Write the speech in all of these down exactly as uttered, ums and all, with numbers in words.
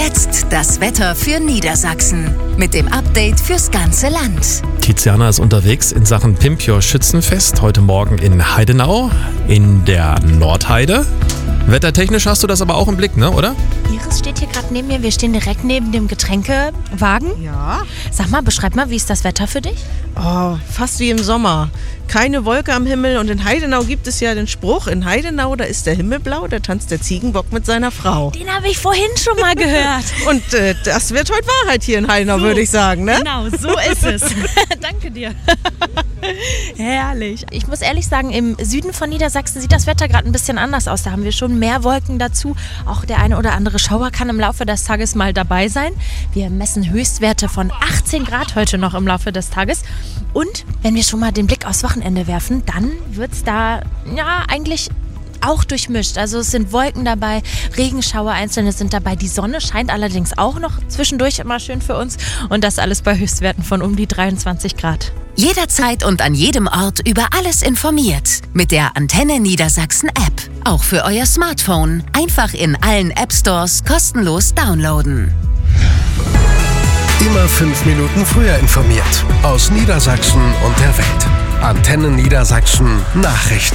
Jetzt das Wetter für Niedersachsen mit dem Update fürs ganze Land. Tiziana ist unterwegs in Sachen Pimpjor Schützenfest. Heute Morgen in Heidenau, in der Nordheide. Wettertechnisch hast du das aber auch im Blick, ne, oder? Iris steht hier gerade neben mir. Wir stehen direkt neben dem Getränkewagen. Ja. Sag mal, beschreib mal, wie ist das Wetter für dich? Oh, fast wie im Sommer. Keine Wolke am Himmel und in Heidenau gibt es ja den Spruch, in Heidenau, da ist der Himmel blau, da tanzt der Ziegenbock mit seiner Frau. Den habe ich vorhin schon mal gehört. Und äh, das wird heute Wahrheit hier in Heidenau, So, würde ich sagen, ne? Genau, so ist es. Danke dir. Herrlich. Ich muss ehrlich sagen, im Süden von Niedersachsen sieht das Wetter gerade ein bisschen anders aus. Da haben wir schon mehr Wolken dazu. Auch der eine oder andere Schauer kann im Laufe des Tages mal dabei sein. Wir messen Höchstwerte von achtzehn Grad heute noch im Laufe des Tages. Und wenn wir schon mal den Blick aufs Wochenende werfen, dann wird es da ja eigentlich auch durchmischt. Also es sind Wolken dabei, Regenschauer, einzelne sind dabei. Die Sonne scheint allerdings auch noch zwischendurch immer schön für uns. Und das alles bei Höchstwerten von um die dreiundzwanzig Grad. Jederzeit und an jedem Ort über alles informiert. Mit der Antenne Niedersachsen App. Auch für euer Smartphone. Einfach in allen App Stores kostenlos downloaden. Immer fünf Minuten früher informiert. Aus Niedersachsen und der Welt. Antenne Niedersachsen Nachrichten.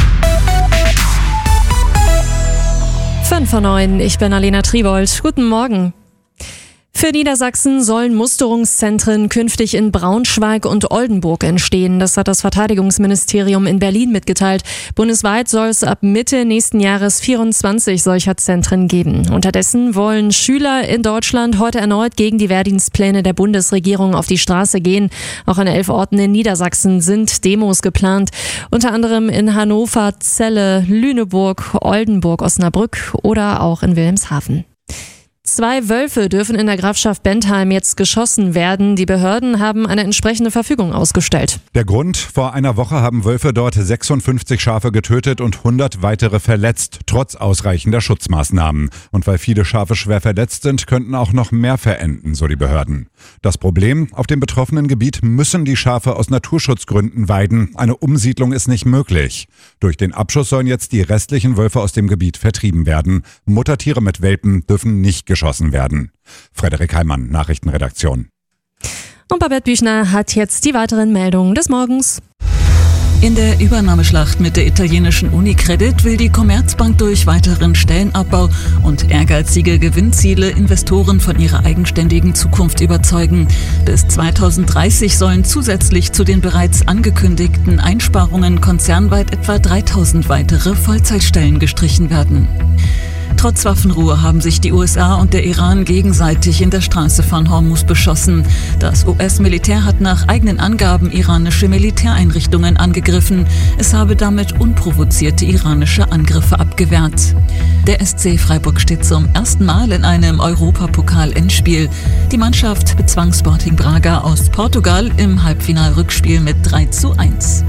fünf vor neun, ich bin Alena Tribold. Guten Morgen. Für Niedersachsen sollen Musterungszentren künftig in Braunschweig und Oldenburg entstehen. Das hat das Verteidigungsministerium in Berlin mitgeteilt. Bundesweit soll es ab Mitte nächsten Jahres vierundzwanzig solcher Zentren geben. Unterdessen wollen Schüler in Deutschland heute erneut gegen die Wehrdienstpläne der Bundesregierung auf die Straße gehen. Auch an elf Orten in Niedersachsen sind Demos geplant. Unter anderem in Hannover, Celle, Lüneburg, Oldenburg, Osnabrück oder auch in Wilhelmshaven. Zwei Wölfe dürfen in der Grafschaft Bentheim jetzt geschossen werden. Die Behörden haben eine entsprechende Verfügung ausgestellt. Der Grund: Vor einer Woche haben Wölfe dort sechsundfünfzig Schafe getötet und hundert weitere verletzt, trotz ausreichender Schutzmaßnahmen. Und weil viele Schafe schwer verletzt sind, könnten auch noch mehr verenden, so die Behörden. Das Problem: Auf dem betroffenen Gebiet müssen die Schafe aus Naturschutzgründen weiden. Eine Umsiedlung ist nicht möglich. Durch den Abschuss sollen jetzt die restlichen Wölfe aus dem Gebiet vertrieben werden. Muttertiere mit Welpen dürfen nicht geschossen werden. Frederik Heimann, Nachrichtenredaktion. Und Babette Büchner hat jetzt die weiteren Meldungen des Morgens. In der Übernahmeschlacht mit der italienischen Unicredit will die Commerzbank durch weiteren Stellenabbau und ehrgeizige Gewinnziele Investoren von ihrer eigenständigen Zukunft überzeugen. Bis zweitausenddreißig sollen zusätzlich zu den bereits angekündigten Einsparungen konzernweit etwa dreitausend weitere Vollzeitstellen gestrichen werden. Trotz Waffenruhe haben sich die U S A und der Iran gegenseitig in der Straße von Hormuz beschossen. Das U S-Militär hat nach eigenen Angaben iranische Militäreinrichtungen angegriffen. Es habe damit unprovozierte iranische Angriffe abgewehrt. Der S C Freiburg steht zum ersten Mal in einem Europapokal-Endspiel. Die Mannschaft bezwang Sporting Braga aus Portugal im Halbfinalrückspiel mit drei zu eins.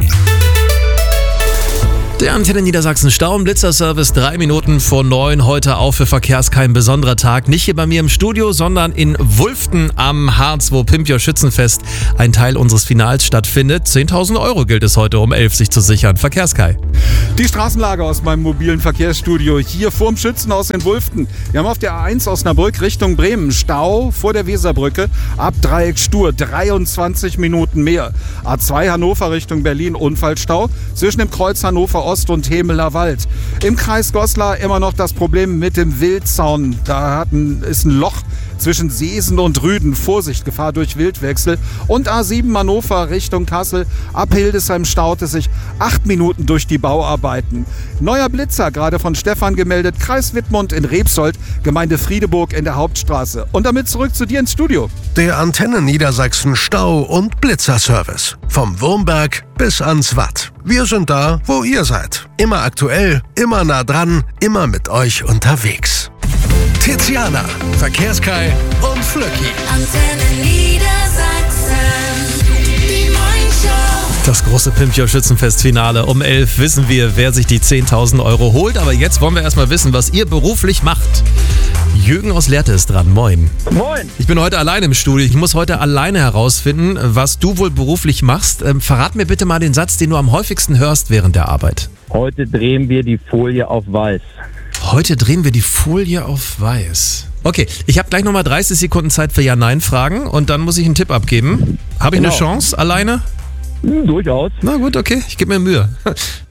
Der Antenne Niedersachsen Stau- und Blitzerservice, drei Minuten vor neun, heute auch für Verkehrskai ein besonderer Tag. Nicht hier bei mir im Studio, sondern in Wulften am Harz, wo Pimpjor Schützenfest ein Teil unseres Finals stattfindet. zehntausend Euro gilt es heute um elf sich zu sichern. Verkehrskai. Die Straßenlage aus meinem mobilen Verkehrsstudio hier vorm Schützenhaus in Wulften. Wir haben auf der A eins Osnabrück Richtung Bremen Stau vor der Weserbrücke ab Dreieck Stur, dreiundzwanzig Minuten mehr. A zwei Hannover Richtung Berlin Unfallstau zwischen dem Kreuz Hannover Ost und Hemeler Wald. Im Kreis Goslar immer noch das Problem mit dem Wildzaun. Da hat ein, ist ein Loch zwischen Seesen und Rüden. Vorsicht, Gefahr durch Wildwechsel. Und A sieben Hannover Richtung Kassel. Ab Hildesheim staut es sich acht Minuten durch die Bauarbeiten. Neuer Blitzer, gerade von Stefan gemeldet. Kreis Wittmund in Rebsold, Gemeinde Friedeburg in der Hauptstraße. Und damit zurück zu dir ins Studio. Der Antenne Niedersachsen Stau- und Blitzerservice. Vom Wurmberg bis ans Watt. Wir sind da, wo ihr seid. Immer aktuell, immer nah dran, immer mit euch unterwegs. Tiziana, Verkehrskai und Flöcki. Antenne Niedersachsen, die Morningshow. Das große Pimpjor Schützenfest-Finale um elf wissen wir, wer sich die zehntausend Euro holt. Aber jetzt wollen wir erstmal wissen, was ihr beruflich macht. Jürgen aus Lehrte ist dran. Moin. Moin. Ich bin heute alleine im Studio. Ich muss heute alleine herausfinden, was du wohl beruflich machst. Ähm, verrat mir bitte mal den Satz, den du am häufigsten hörst während der Arbeit. Heute drehen wir die Folie auf weiß. Heute drehen wir die Folie auf weiß. Okay, ich habe gleich nochmal dreißig Sekunden Zeit für Ja-Nein-Fragen und dann muss ich einen Tipp abgeben. Habe ich Genau. eine Chance alleine? Hm, durchaus. Na gut, okay, ich gebe mir Mühe.